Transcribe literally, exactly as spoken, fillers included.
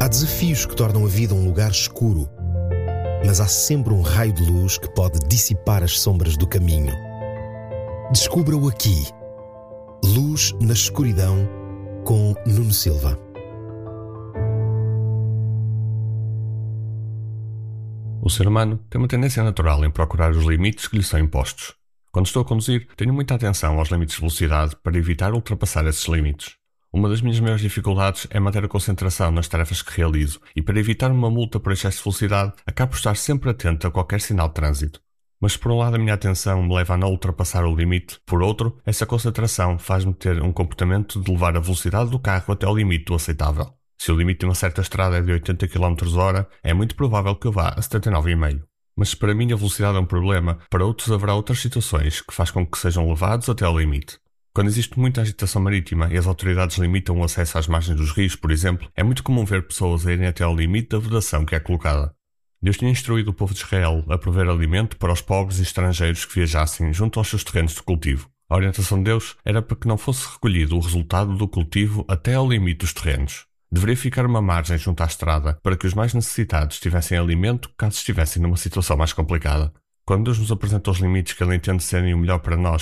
Há desafios que tornam a vida um lugar escuro, mas há sempre um raio de luz que pode dissipar as sombras do caminho. Descubra-o aqui. Luz na Escuridão, com Nuno Silva. O ser humano tem uma tendência natural em procurar os limites que lhe são impostos. Quando estou a conduzir, tenho muita atenção aos limites de velocidade para evitar ultrapassar esses limites. Uma das minhas maiores dificuldades é manter a concentração nas tarefas que realizo e, para evitar uma multa por excesso de velocidade, acabo por estar sempre atento a qualquer sinal de trânsito. Mas por um lado a minha atenção me leva a não ultrapassar o limite, por outro, essa concentração faz-me ter um comportamento de levar a velocidade do carro até ao limite do aceitável. Se o limite de uma certa estrada é de oitenta quilómetros por hora, é muito provável que eu vá a setenta e nove vírgula cinco. Mas se para mim a velocidade é um problema, para outros haverá outras situações que faz com que sejam levados até ao limite. Quando existe muita agitação marítima e as autoridades limitam o acesso às margens dos rios, por exemplo, é muito comum ver pessoas a irem até ao limite da vedação que é colocada. Deus tinha instruído o povo de Israel a prover alimento para os pobres e estrangeiros que viajassem junto aos seus terrenos de cultivo. A orientação de Deus era para que não fosse recolhido o resultado do cultivo até ao limite dos terrenos. Deveria ficar uma margem junto à estrada para que os mais necessitados tivessem alimento caso estivessem numa situação mais complicada. Quando Deus nos apresenta os limites que Ele entende serem o melhor para nós,